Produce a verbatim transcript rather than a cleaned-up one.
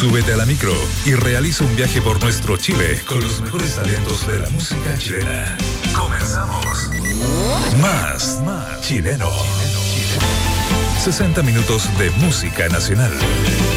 Súbete a la micro y realiza un viaje por nuestro Chile con los mejores talentos de la música chilena. Comenzamos. Más, más chileno. sesenta minutos de música nacional.